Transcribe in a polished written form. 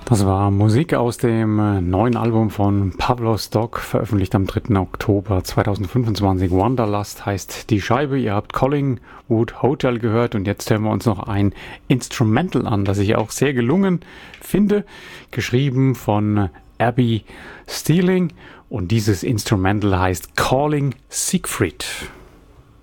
Das war Musik aus dem neuen Album von Pavlos Dog, veröffentlicht am 3. Oktober 2025. Wanderlust heißt die Scheibe. Ihr habt Collingwood Hotel gehört und jetzt hören wir uns noch ein Instrumental an, das ich auch sehr gelungen finde, geschrieben von Abby Steeling, und dieses Instrumental heißt Calling Siegfried.